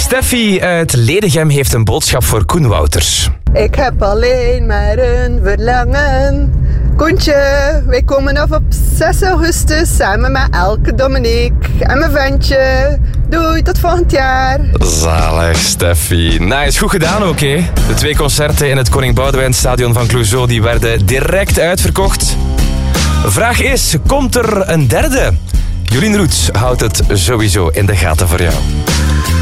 Steffi uit Ledegem heeft een boodschap voor Koen Wouters. Ik heb alleen maar een verlangen. Koentje, wij komen af op 6 augustus samen met Elke, Dominique en mijn ventje. Doei, tot volgend jaar. Zalig, Steffi. Nice, goed gedaan ook, hè? De 2 concerten in het Koning Boudewijnstadion van Clouseau die werden direct uitverkocht. Vraag is, komt er een derde? Jolien Roets houdt het sowieso in de gaten voor jou.